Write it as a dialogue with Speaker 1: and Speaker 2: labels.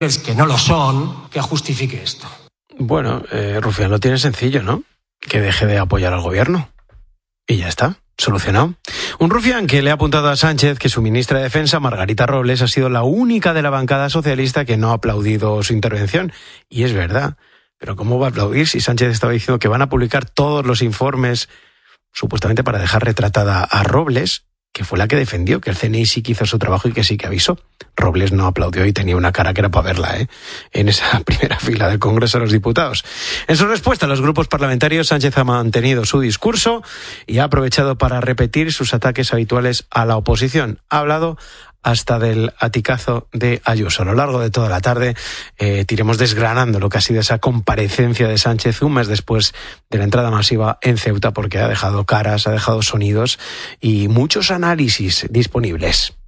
Speaker 1: que no lo son, que justifique esto.
Speaker 2: Bueno, Rufián lo tiene sencillo, ¿no? Que deje de apoyar al gobierno. Y ya está, solucionado. Un Rufián que le ha apuntado a Sánchez que su ministra de Defensa, Margarita Robles, ha sido la única de la bancada socialista que no ha aplaudido su intervención. Y es verdad. Pero ¿cómo va a aplaudir si Sánchez estaba diciendo que van a publicar todos los informes, supuestamente para dejar retratada a Robles, que fue la que defendió que el CNI sí que hizo su trabajo y que sí que avisó? Robles no aplaudió y tenía una cara que era para verla, en esa primera fila del Congreso de los Diputados. En su respuesta a los grupos parlamentarios, Sánchez ha mantenido su discurso y ha aprovechado para repetir sus ataques habituales a la oposición. Ha hablado hasta del aticazo de Ayuso. A lo largo de toda la tarde iremos desgranando lo que ha sido esa comparecencia de Sánchez un mes después de la entrada masiva en Ceuta, porque ha dejado caras, ha dejado sonidos y muchos análisis disponibles.